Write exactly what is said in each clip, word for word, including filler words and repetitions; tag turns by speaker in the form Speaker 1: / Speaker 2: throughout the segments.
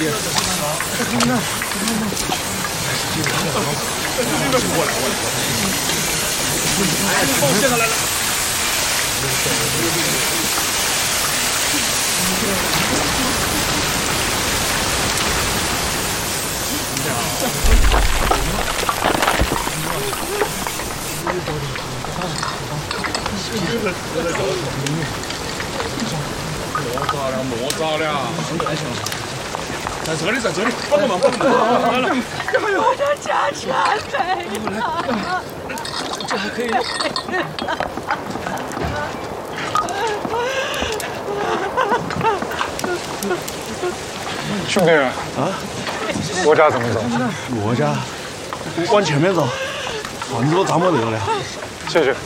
Speaker 1: 弟。过来，过来。哎，你帮我卸下来了。莫糟了，莫糟了，在这里，在这里，帮个忙，帮个忙，来来，
Speaker 2: 我的家全没了，
Speaker 1: 这还可以。
Speaker 3: 兄弟啊，罗家怎么走？
Speaker 1: 罗家往前面走，房子都砸没得了。
Speaker 3: 谢谢。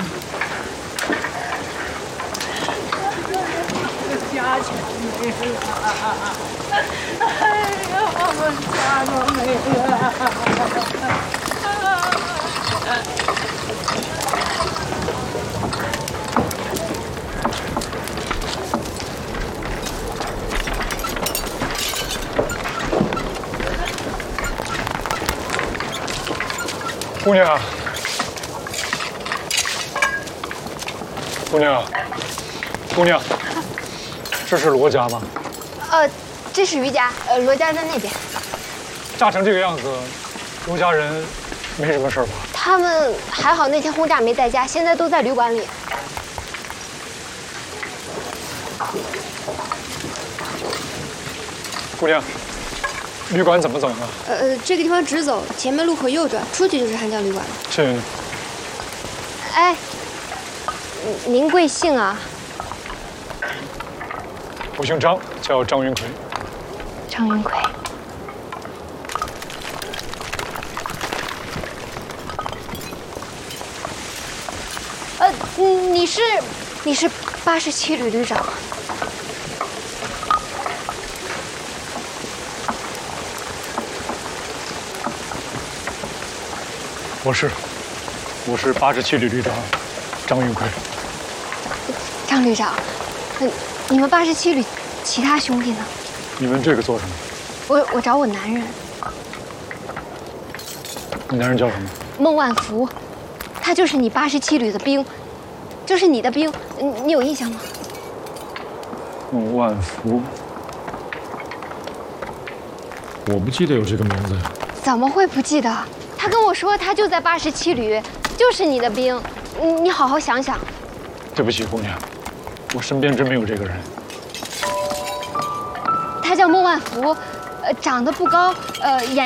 Speaker 2: 家全没了，哎呀，我家都没了。
Speaker 3: 姑娘，姑娘，姑娘，这是罗家吗？
Speaker 4: 呃，这是余家，呃，罗家在那边。
Speaker 3: 炸成这个样子，罗家人没什么事吧？
Speaker 4: 他们还好，那天轰炸没在家，现在都在旅馆里。
Speaker 3: 姑娘，旅馆怎么走呢？
Speaker 4: 呃，这个地方直走，前面路口右转，出去就是汉江旅馆了。
Speaker 3: 谢谢你。
Speaker 4: 哎，您贵姓啊？
Speaker 3: 我姓张，叫张云奎。
Speaker 4: 张云奎。呃，你是你是八十七旅旅长。
Speaker 3: 我是，我是八十七旅旅长张云奎。
Speaker 4: 张旅长，嗯，你们八十七旅其他兄弟呢？
Speaker 3: 你问这个做什么？
Speaker 4: 我我找我男人。
Speaker 3: 你男人叫什么？
Speaker 4: 孟万福，他就是你八十七旅的兵，就是你的兵，你你有印象吗？
Speaker 3: 孟万福，
Speaker 5: 我不记得有这个名字。
Speaker 4: 怎么会不记得？他跟我说他就在八十七旅，就是你的兵，你你好好想想。
Speaker 3: 对不起，姑娘，我身边真没有这个人。
Speaker 4: 他叫孟万福，呃，长得不高，呃，眼